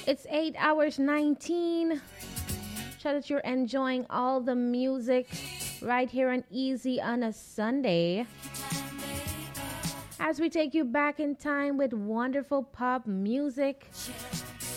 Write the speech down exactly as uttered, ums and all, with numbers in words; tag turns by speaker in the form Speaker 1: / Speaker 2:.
Speaker 1: It's eight hours nineteen. Shout out you're enjoying all the music right here on Easy on a Sunday. As we take you back in time with wonderful pop music.